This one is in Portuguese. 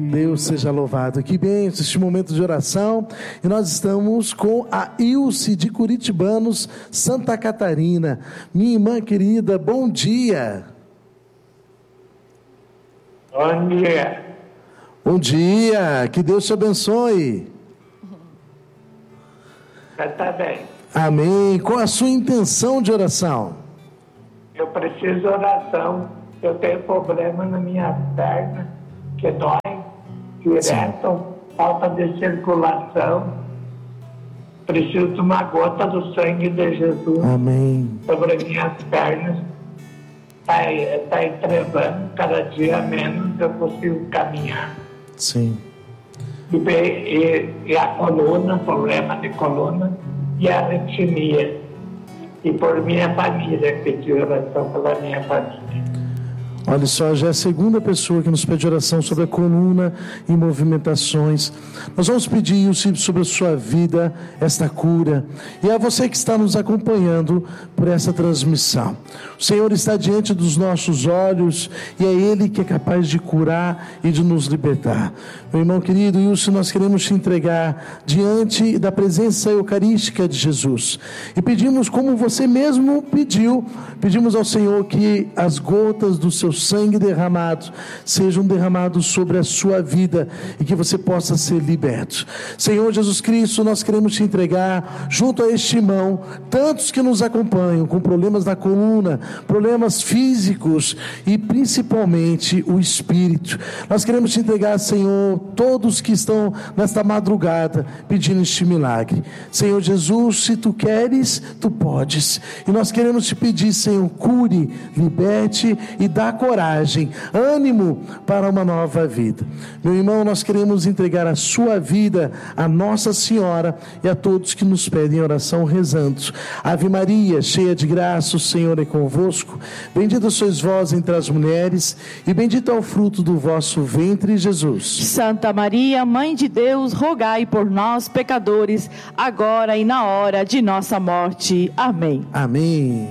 Deus seja louvado. Que bênção este momento de oração. E nós estamos com a Ilse de Curitibanos, Santa Catarina. Minha irmã querida, bom dia. Bom dia. Bom dia, que Deus te abençoe. Você está bem? Amém. Qual a sua intenção de oração? Eu preciso de oração. Eu tenho problema na minha perna, que dói direto, falta de circulação. Preciso de uma gota do sangue de Jesus. Amém. Sobre minhas pernas. Está entrevando, cada dia menos eu consigo caminhar. Sim. E a coluna, problema de coluna, e a arritmia. E por minha família, pedir oração pela minha família. Olha só, já é a segunda pessoa que nos pede oração sobre a coluna e movimentações. Nós vamos pedir sobre a sua vida esta cura. E a você que está nos acompanhando por essa transmissão. O Senhor está diante dos nossos olhos e é Ele que é capaz de curar e de nos libertar. Meu irmão querido, Wilson, nós queremos te entregar diante da presença eucarística de Jesus. E pedimos, como você mesmo pediu, pedimos ao Senhor que as gotas do seu sangue derramado sejam derramados sobre a sua vida e que você possa ser liberto. Senhor Jesus Cristo, nós queremos te entregar junto a este irmão tantos que nos acompanham com problemas na coluna, problemas físicos e principalmente o espírito. Nós queremos te entregar, Senhor, todos que estão nesta madrugada pedindo este milagre. Senhor Jesus, se tu queres, tu podes. E nós queremos te pedir, Senhor, cure, liberte e dá coragem, ânimo para uma nova vida. Meu irmão, nós queremos entregar a sua vida a Nossa Senhora e a todos que nos pedem oração rezando. Ave Maria, cheia de graça, o Senhor é convosco. Bendita sois vós entre as mulheres e bendito é o fruto do vosso ventre, Jesus. Santa Maria, Mãe de Deus, rogai por nós, pecadores, agora e na hora de nossa morte. Amém. Amém.